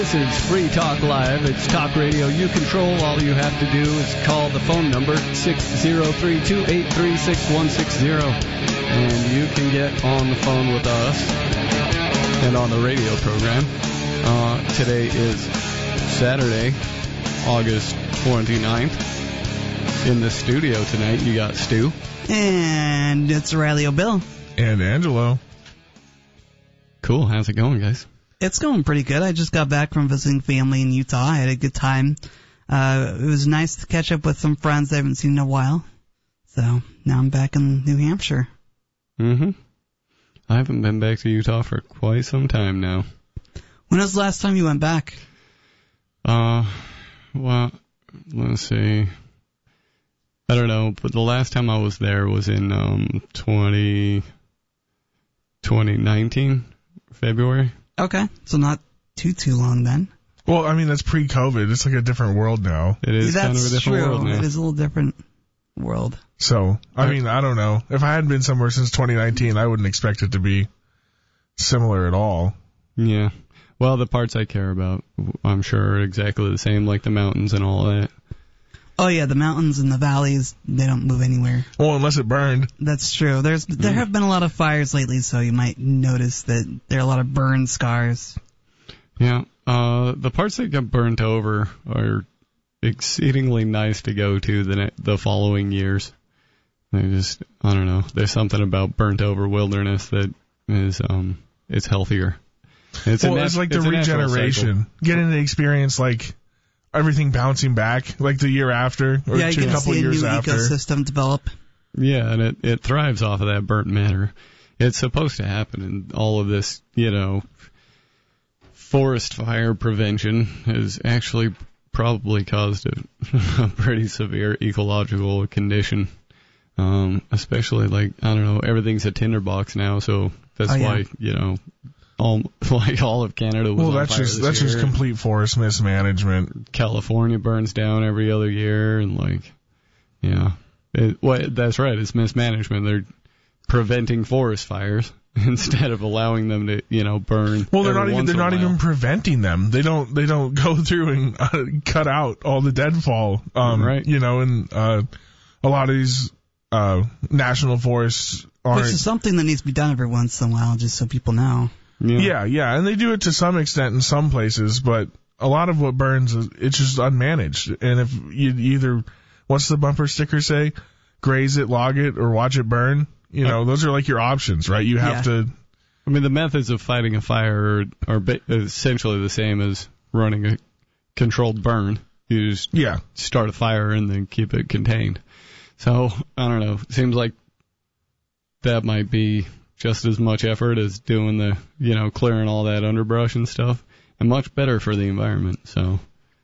This is Free Talk Live. It's talk radio you control. All you have to do is call the phone number 603-283-6160, and you can get on the phone with us and on the radio program. Today is Saturday, August 29th. In the studio tonight, you got Stu. And it's Riley O'Bill. And Angelo. Cool. How's it going, guys? It's going pretty good. I just got back from visiting family in Utah. I had a good time. It was nice to catch up with some friends I haven't seen in a while. So now I'm back in New Hampshire. Mm-hmm. I haven't been back to Utah for quite some time now. When was the last time you went back? Well, let's see. I don't know, but the last time I was there was in 2019, February. Okay, so not too long then. Well, I mean, that's pre-COVID. It's like a different world now. It is kind of a different world now. It is a little different world. So, I mean, I don't know. If I hadn't been somewhere since 2019, I wouldn't expect it to be similar at all. Yeah. Well, the parts I care about, I'm sure, are exactly the same, like the mountains and all that. Oh, yeah, the mountains and the valleys, they don't move anywhere. Well, unless it burned. That's true. There have been a lot of fires lately, so you might notice that there are a lot of burn scars. Yeah. The parts that get burnt over are exceedingly nice to go to the following years. They just, I don't know, there's something about burnt over wilderness that is, it's healthier. It's like the regeneration. Getting to experience, like, everything bouncing back, like the year after, or a couple years after. Yeah, you can see a new ecosystem develop. Yeah, and it thrives off of that burnt matter. It's supposed to happen, and all of this, forest fire prevention has actually probably caused a pretty severe ecological condition. Especially, like, I don't know, everything's a tinderbox now, so that's why, all of Canada was on fire this year. That's just complete forest mismanagement. California burns down every other year, and that's right. It's mismanagement. They're preventing forest fires instead of allowing them to, burn. Well, they're not even preventing them. They don't go through and cut out all the deadfall. Right. And a lot of these national forests aren't. Which is something that needs to be done every once in a while, just so people know. Yeah, and they do it to some extent in some places, but a lot of what burns, it's just unmanaged. And if you either, what's the bumper sticker say? Graze it, log it, or watch it burn. Those are like your options, right? You have to. I mean, the methods of fighting a fire are essentially the same as running a controlled burn. You just start a fire and then keep it contained. So, I don't know. It seems like that might be just as much effort as doing the, clearing all that underbrush and stuff, and much better for the environment. So,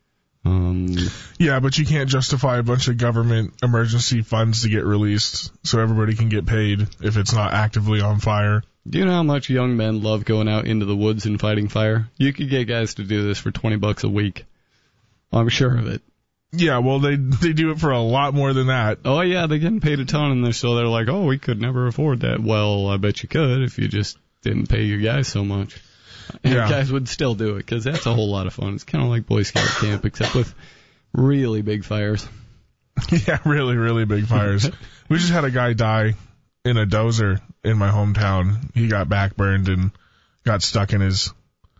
yeah, but you can't justify a bunch of government emergency funds to get released so everybody can get paid if it's not actively on fire. Do you know how much young men love going out into the woods and fighting fire? You could get guys to do this for $20 a week. I'm sure of it. Yeah, well, they do it for a lot more than that. Oh, yeah, they're getting paid a ton, and so they're like, oh, we could never afford that. Well, I bet you could if you just didn't pay your guys so much. And guys would still do it, because that's a whole lot of fun. It's kind of like Boy Scout camp, except with really big fires. Yeah, really, really big fires. We just had a guy die in a dozer in my hometown. He got backburned and got stuck in his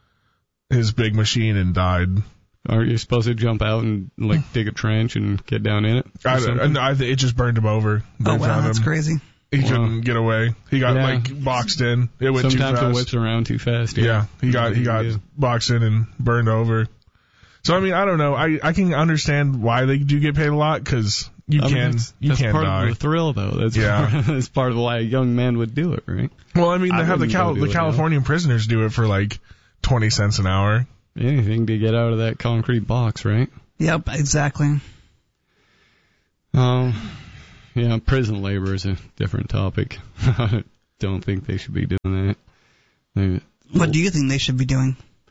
big machine and died. Are you supposed to jump out and, dig a trench and get down in it? It just burned him over. Oh, wow, that's crazy. He couldn't get away. He got, boxed in. It went too fast. Sometimes it whips around too fast. Yeah, he got boxed in and burned over. So, I mean, I don't know. I can understand why they do get paid a lot, because you can't die. That's part of the thrill, though. That's part of why a young man would do it, right? Well, I mean, they have the Californian prisoners do it for, 20 cents an hour. Anything to get out of that concrete box, right? Yep, exactly. Yeah, prison labor is a different topic. I don't think they should be doing that. What do you think they should be doing?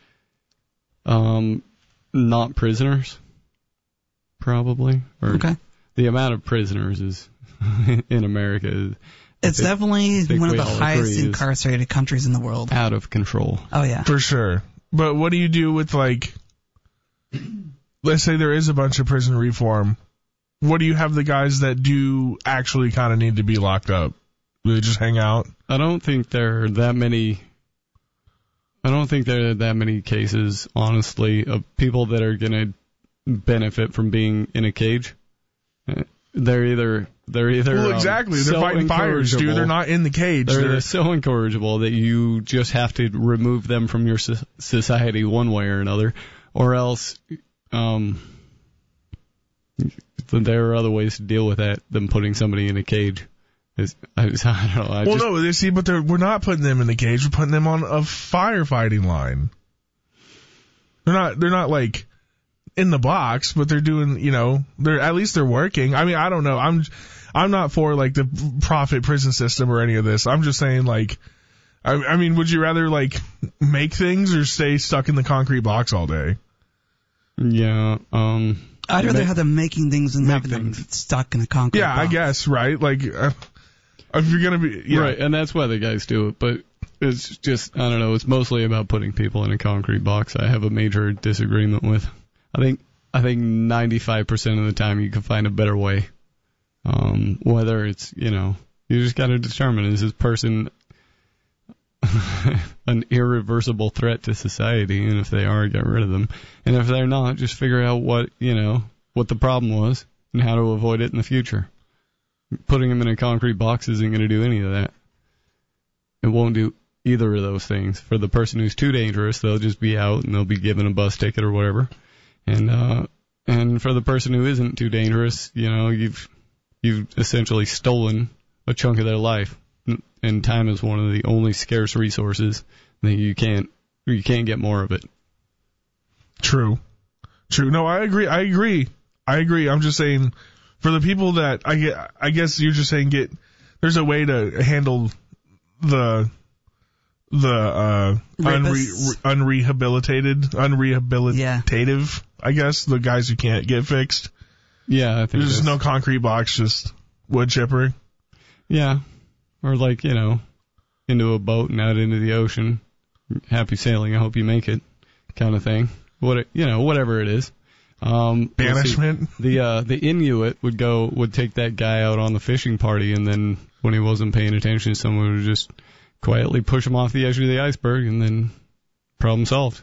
Not prisoners, probably. Okay. The amount of prisoners is in America. It's definitely one of the highest incarcerated countries in the world. Out of control. Oh, yeah. For sure. But what do you do with, like, let's say there is a bunch of prison reform. What do you have the guys that do actually kind of need to be locked up? Do they just hang out? I don't think there are that many cases, honestly, of people that are going to benefit from being in a cage. They're either well, exactly. They're fighting fires, dude. They're not in the cage. They're so incorrigible that you just have to remove them from your society one way or another, or else there are other ways to deal with that than putting somebody in a cage. I don't know. We're not putting them in the cage. We're putting them on a firefighting line. They're not like in the box, but they're doing, at least they're working. I mean, I don't know. I'm not for like the profit prison system or any of this. I'm just saying, like, I mean, would you rather like make things or stay stuck in the concrete box all day? Yeah. I'd rather have them making things than having them stuck in a concrete box. I guess, right? Like, if you're gonna be, yeah. Right, and that's why the guys do it, but it's just, I don't know, it's mostly about putting people in a concrete box. I have a major disagreement with. I think 95% of the time you can find a better way. Whether it's, you just got to determine, is this person an irreversible threat to society? And if they are, get rid of them. And if they're not, just figure out what the problem was and how to avoid it in the future. Putting them in a concrete box isn't going to do any of that. It won't do either of those things. For the person who's too dangerous, they'll just be out and they'll be given a bus ticket or whatever. And for the person who isn't too dangerous, you've essentially stolen a chunk of their life. And time is one of the only scarce resources that you can't get more of it. True. No, I agree. I'm just saying, for the people that I guess you're just saying there's a way to handle the unrehabilitative, I guess, the guys who can't get fixed. Yeah, I think there's no concrete box, just wood chipper. Yeah, or like, into a boat and out into the ocean. Happy sailing, I hope you make it, kind of thing. Whatever it is. Banishment. The Inuit would take that guy out on the fishing party, and then when he wasn't paying attention, someone would just quietly push him off the edge of the iceberg, and then problem solved.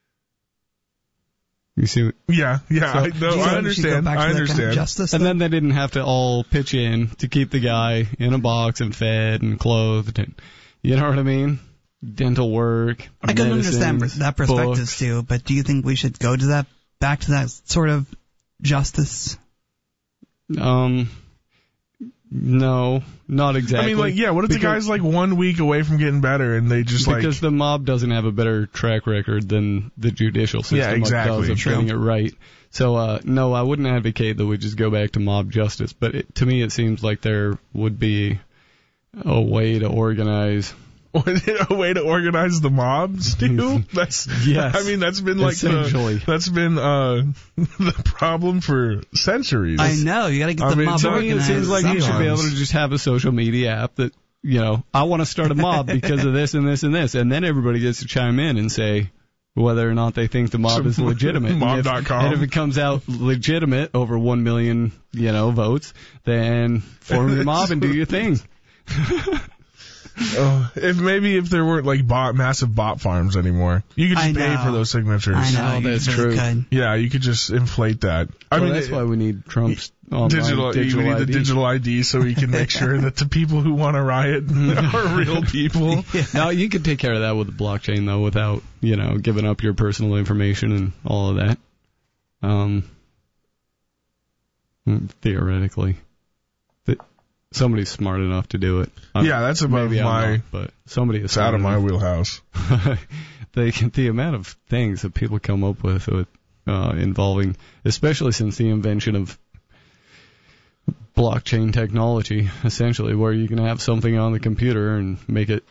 You see? Yeah. I understand. And then they didn't have to all pitch in to keep the guy in a box and fed and clothed, and you know what I mean? Dental work. I can understand that perspective books. too, but do you think we should go to back to that sort of justice? No, not exactly. I mean, what if the guy's like 1 week away from getting better and they just because the mob doesn't have a better track record than the judicial system does of getting it right. So, no, I wouldn't advocate that we just go back to mob justice, but to me it seems like there would be a way to organize... A way to organize the mobs, too? Yes. I mean, that's been like the problem for centuries. I know. You got to get the mob organized. It seems like you should be able to just have a social media app that, I want to start a mob because of this and this and this, and then everybody gets to chime in and say whether or not they think the mob is legitimate. Mob.com. And if it comes out legitimate over 1 million, votes, then form your mob and do your thing. If there weren't like massive bot farms anymore, you could just pay for those signatures. I know, that's true. Yeah, you could just inflate that. I mean, that's why we need Trump's digital ID. We need the digital ID so we can make sure that the people who want to riot are real people. Yeah. Now you could take care of that with the blockchain though, without giving up your personal information and all of that. Theoretically. Somebody's smart enough to do it. That's above but somebody is. It's out of my wheelhouse. The amount of things that people come up with involving, especially since the invention of blockchain technology, essentially, where you can have something on the computer and make it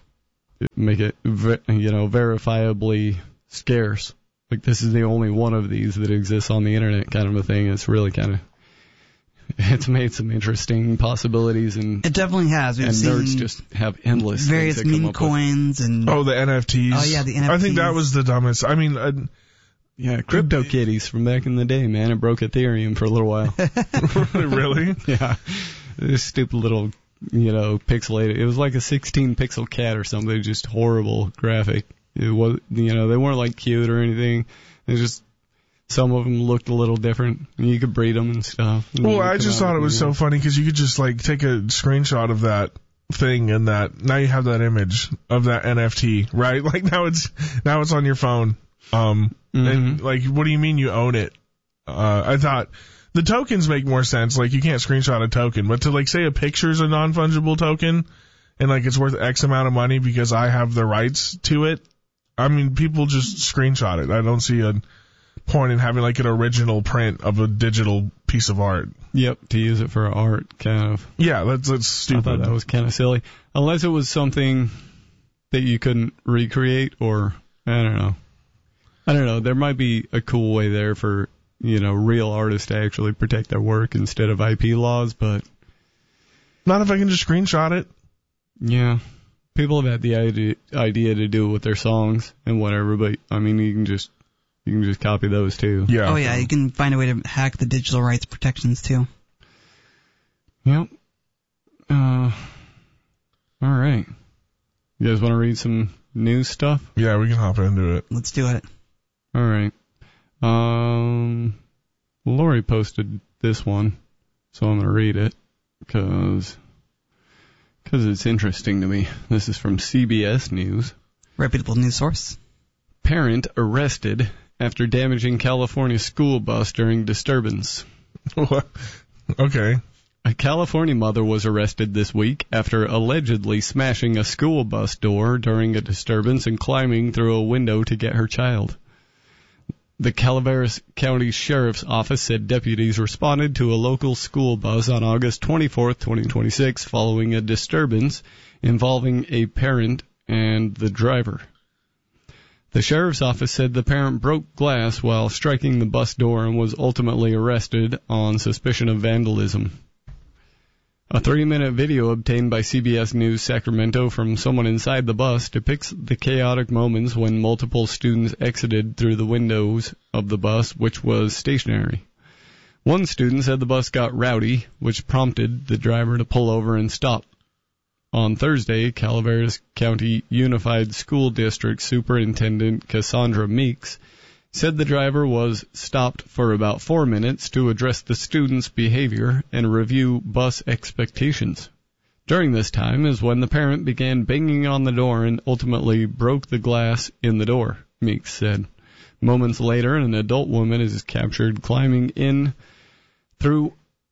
verifiably scarce. Like this is the only one of these that exists on the internet, kind of a thing. It's really kind of it's made some interesting possibilities, and it definitely has. We've seen nerds just have endless various meme coins and the NFTs. Oh yeah, the NFTs. I think that was the dumbest. I mean, yeah, CryptoKitties from back in the day, man. It broke Ethereum for a little while. Really? Yeah, this stupid little, pixelated. It was like a 16 pixel cat or something, just horrible graphic. It was, they weren't like cute or anything. It was just. Some of them looked a little different. You could breed them and stuff. Well, I just thought it was so funny because you could just like take a screenshot of that thing and now you have that image of that NFT, right? Like now it's on your phone. And like, what do you mean you own it? I thought the tokens make more sense. Like you can't screenshot a token, but to like say a picture's a non-fungible token and like it's worth X amount of money because I have the rights to it. I mean, people just screenshot it. I don't see a point in having like an original print of a digital piece of art. Yep, to use it for art, kind of. Yeah, that's stupid. I thought that was kind of silly. Unless it was something that you couldn't recreate, or I don't know. There might be a cool way there for, real artists to actually protect their work instead of IP laws, but... Not if I can just screenshot it. Yeah. People have had the idea to do it with their songs and whatever, but, I mean, you can just copy those too. Yeah. Oh yeah, you can find a way to hack the digital rights protections too. Yep. All right. You guys want to read some news stuff? Yeah, we can hop into it. Let's do it. All right. Lori posted this one, so I'm going to read it because it's interesting to me. This is from CBS News. Reputable news source. Parent arrested after damaging California school bus during disturbance. Okay. A California mother was arrested this week after allegedly smashing a school bus door during a disturbance and climbing through a window to get her child. The Calaveras County Sheriff's Office said deputies responded to a local school bus on August 24, 2026, following a disturbance involving a parent and the driver. The sheriff's office said the parent broke glass while striking the bus door and was ultimately arrested on suspicion of vandalism. A 3-minute video obtained by CBS News Sacramento from someone inside the bus depicts the chaotic moments when multiple students exited through the windows of the bus, which was stationary. One student said the bus got rowdy, which prompted the driver to pull over and stop. On Thursday, Calaveras County Unified School District Superintendent Cassandra Meeks said the driver was stopped for about 4 minutes to address the student's behavior and review bus expectations. During this time is when the parent began banging on the door and ultimately broke the glass in the door, Meeks said. Moments later, an adult woman is captured climbing in through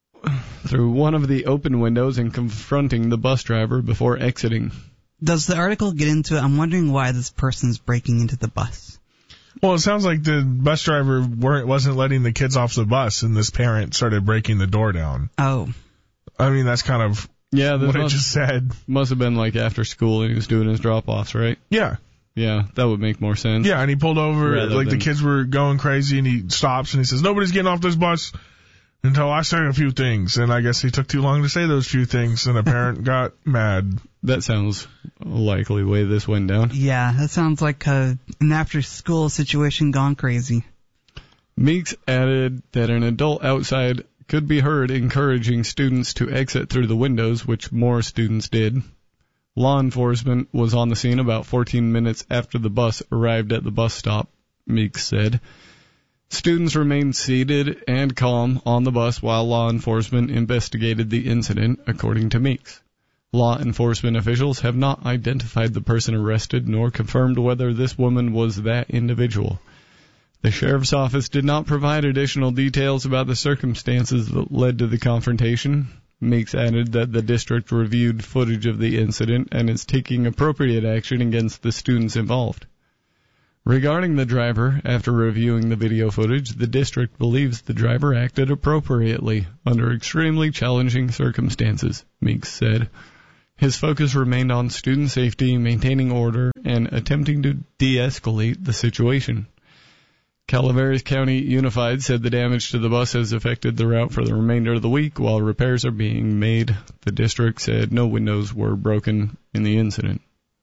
one of the open windows and confronting the bus driver before exiting. Does the article get into it? I'm wondering why this person's breaking into the bus. Well, it sounds like the bus driver wasn't letting the kids off the bus, and this parent started breaking the door down. Oh. I mean, that's kind of what I just said. Must have been like after school and he was doing his drop-offs, right? Yeah. Yeah, that would make more sense. Yeah, and he pulled over, the kids were going crazy, and he stops and he says, "Nobody's getting off this bus until I say a few things." And I guess he took too long to say those few things, and a parent got mad. That sounds a likely way this went down. Yeah, that sounds like an after-school situation gone crazy. Meeks added that an adult outside could be heard encouraging students to exit through the windows, which more students did. Law enforcement was on the scene about 14 minutes after the bus arrived at the bus stop, Meeks said. Students remained seated and calm on the bus while law enforcement investigated the incident, according to Meeks. Law enforcement officials have not identified the person arrested nor confirmed whether this woman was that individual. The sheriff's office did not provide additional details about the circumstances that led to the confrontation. Meeks added that the district reviewed footage of the incident and is taking appropriate action against the students involved. Regarding the driver, after reviewing the video footage, the district believes the driver acted appropriately under extremely challenging circumstances, Meeks said. His focus remained on student safety, maintaining order, and attempting to de-escalate the situation. Calaveras County Unified said the damage to the bus has affected the route for the remainder of the week while repairs are being made. The district said no windows were broken in the incident.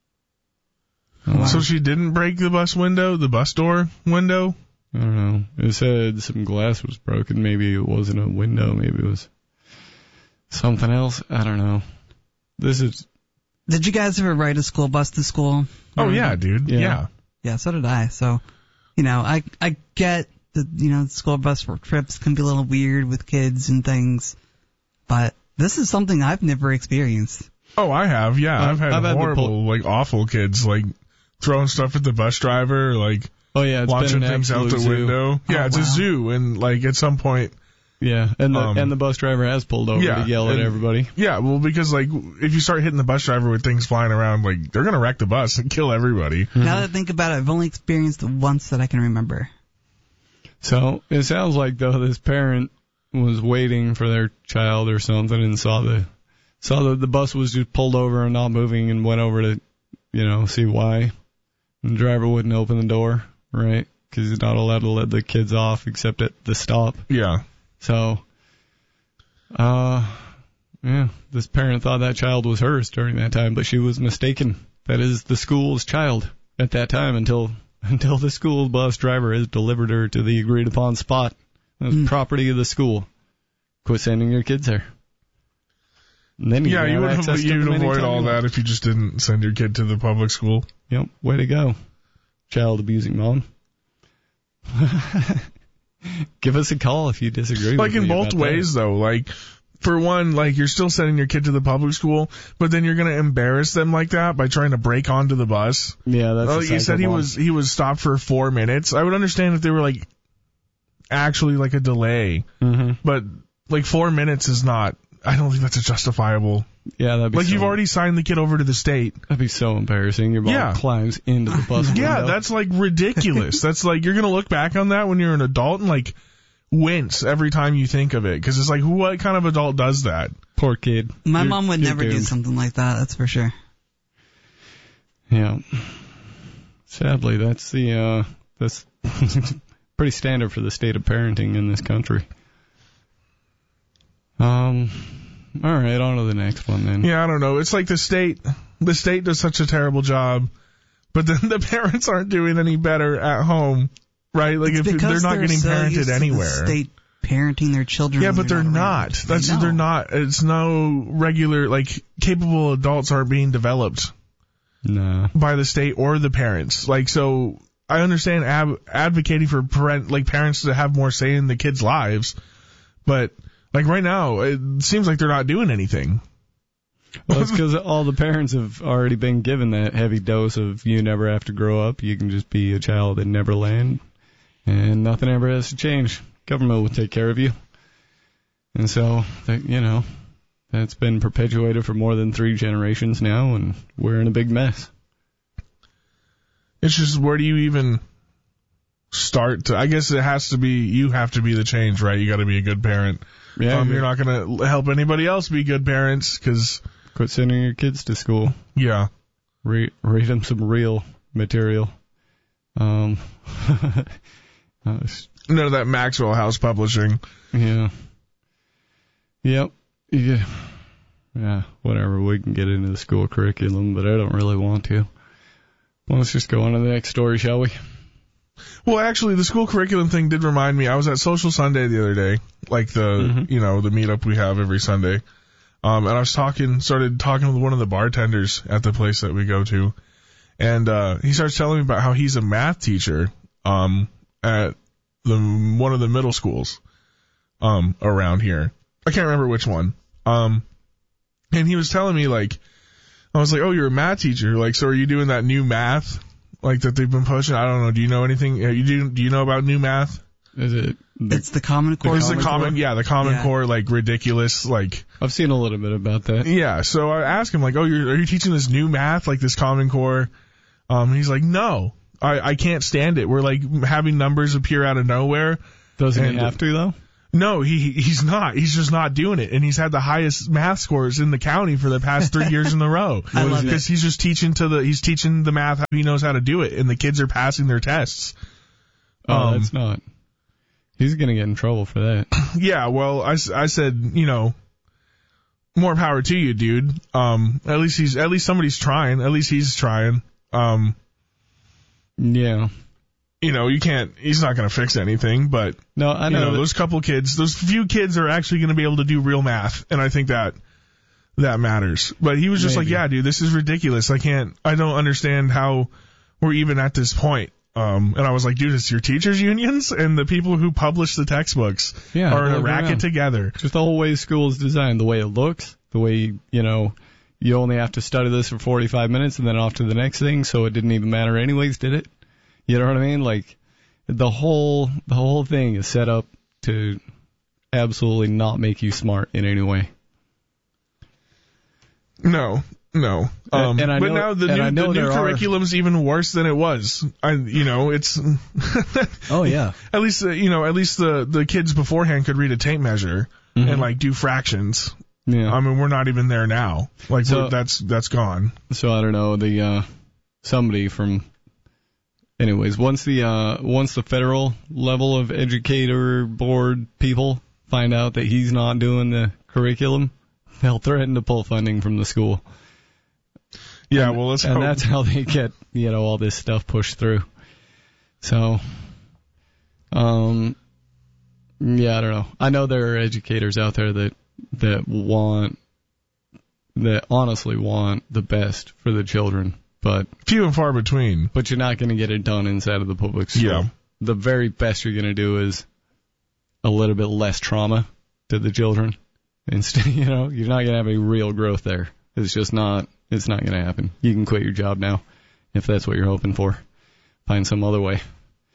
So she didn't break the bus door window? I don't know. It said some glass was broken. Maybe it wasn't a window. Maybe it was something else. I don't know. Did you guys ever ride a school bus to school? Oh, yeah, dude. Yeah. Yeah, so did I. So, I get that, school bus trips can be a little weird with kids and things, but this is something I've never experienced. Oh, I have, yeah. I've had horrible, awful kids, throwing stuff at the bus driver, launching things out the window. Yeah, it's a zoo, and, at some point... Yeah, and the bus driver has pulled over to yell at everybody. Yeah, well, because, if you start hitting the bus driver with things flying around, they're going to wreck the bus and kill everybody. Now that I think about it, I've only experienced it once that I can remember. So, it sounds like, though, this parent was waiting for their child or something and saw the bus was just pulled over and not moving and went over to, see why. And the driver wouldn't open the door, right? Because he's not allowed to let the kids off except at the stop. Yeah. So, this parent thought that child was hers during that time, but she was mistaken. That is the school's child at that time until the school bus driver has delivered her to the agreed upon spot. That's property of the school. Quit sending your kids there. And then you would avoid all that if you just didn't send your kid to the public school. Yep, way to go, child abusing mom. Give us a call if you disagree with me. In both ways, though. For one, you're still sending your kid to the public school, but then you're going to embarrass them like that by trying to break onto the bus. Yeah, that's you said he was stopped for 4 minutes. I would understand if they were, actually, a delay. Mm-hmm. But, 4 minutes is not... I don't think that's a justifiable... Yeah, that'd be you've already signed the kid over to the state. That'd be so embarrassing. Your mom climbs into the bus window. Yeah, that's ridiculous. That's you're going to look back on that when you're an adult and wince every time you think of it. Because it's what kind of adult does that? Poor kid. My mom would never do something like that, that's for sure. Yeah. Sadly, that's pretty standard for the state of parenting in this country. All right, on to the next one then. Yeah, I don't know. It's the state does such a terrible job, but then the parents aren't doing any better at home, right? If they're not getting parented anywhere. The state parenting their children. Yeah, but they're not. They're not. It's no regular, capable adults aren't being developed. No. By the state or the parents. So I understand advocating for parents to have more say in the kids' lives, but right now, it seems like they're not doing anything. Well, it's because all the parents have already been given that heavy dose of you never have to grow up, you can just be a child in Neverland, and nothing ever has to change. Government will take care of you. And so, that's been perpetuated for more than 3 generations now, and we're in a big mess. It's just, where do you even start to... I guess it has to be... You have to be the change, right? You got to be a good parent. Yeah, you're not going to help anybody else be good parents, because... Quit sending your kids to school. Yeah. Read them some real material. None of that Maxwell House Publishing. Yeah. Yep. Yeah, whatever. We can get into the school curriculum, but I don't really want to. Well, let's just go on to the next story, shall we? Well, actually, the school curriculum thing did remind me. I was at Social Sunday the other day, the meetup we have every Sunday. And I started talking with one of the bartenders at the place that we go to. And, he starts telling me about how he's a math teacher, at one of the middle schools, around here. I can't remember which one. And he was telling me, I was like, oh, you're a math teacher. So are you doing that new math? That they've been pushing? I don't know. Do you know anything? Do you know about new math? Is it? It's the Common Core. It's the Common, the Common Core, ridiculous, I've seen a little bit about that. Yeah, so I asked him, are you teaching this new math, this Common Core? He's like, no, I can't stand it. We're having numbers appear out of nowhere. Doesn't he have to, though? No, he's not. He's just not doing it. And he's had the highest math scores in the county for the past 3 years in a row. I love it. Because he's just teaching the math how he knows how to do it, and the kids are passing their tests. That's not. He's going to get in trouble for that. Yeah, well, I said, more power to you, dude. At least somebody's trying. At least he's trying. Yeah. He's not going to fix anything, but no, I know those few kids are actually going to be able to do real math. And I think that matters. But he was just like, yeah, dude, this is ridiculous. I don't understand how we're even at this point. And I was like, dude, it's your teachers unions and the people who publish the textbooks are in a racket together. Just the whole way school is designed, the way it looks, the way, you only have to study this for 45 minutes and then off to the next thing. So it didn't even matter anyways, did it? You know what I mean? Like the whole thing is set up to absolutely not make you smart in any way. No. And I but know, now the new curriculum's even worse than it was. It's. Oh yeah. At least the kids beforehand could read a tape measure and like do fractions. Yeah. I mean, we're not even there now. Like that's gone. So I don't know. Somebody from. Anyways, once the federal level of educator board people find out that he's not doing the curriculum, they'll threaten to pull funding from the school. Yeah, well, let's hope. And that's how they get, all this stuff pushed through. So, yeah, I don't know. I know there are educators out there that honestly want the best for the children, but few and far between. But you're not going to get it done inside of the public school. Yeah. The very best you're going to do is a little bit less trauma to the children. Instead, you're not going to have any real growth there. It's just not. It's not going to happen. You can quit your job now if that's what you're hoping for. Find some other way.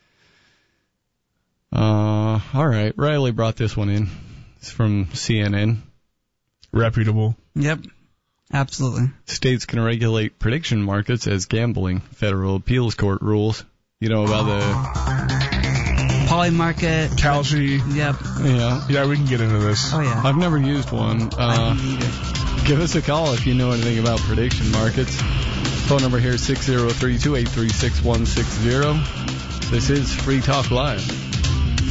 All right. Riley brought this one in. It's from CNN. Reputable. Yep. Absolutely. States can regulate prediction markets as gambling. Federal appeals court rules. You know about the Polymarket. Kalshi. Yep. Yeah, we can get into this. Oh, yeah. I've never used one. Give us a call if you know anything about prediction markets. Phone number here is 603-283-6160. This is Free Talk Live.